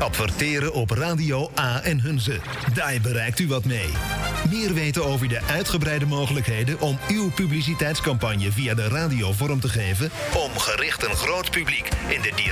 Adverteren op Radio A en Hunze. Daar bereikt u wat mee. Meer weten over de uitgebreide mogelijkheden om uw publiciteitscampagne via de radio vorm te geven om gericht een groot publiek in de